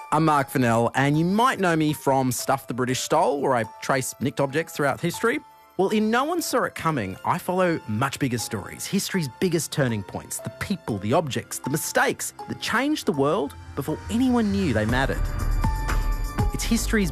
I'm Mark Fennell, and you might know me from Stuff the British Stole, where I trace nicked objects throughout history. Well, in No One Saw It Coming, I follow much bigger stories, history's biggest turning points, the people, the objects, the mistakes that changed the world before anyone knew they mattered. It's history's